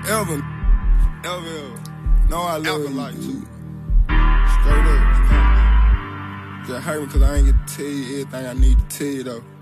Ever. No, I love you like too. Straight up. Just hurt me cause I ain't get to tell you everything I need to tell you though.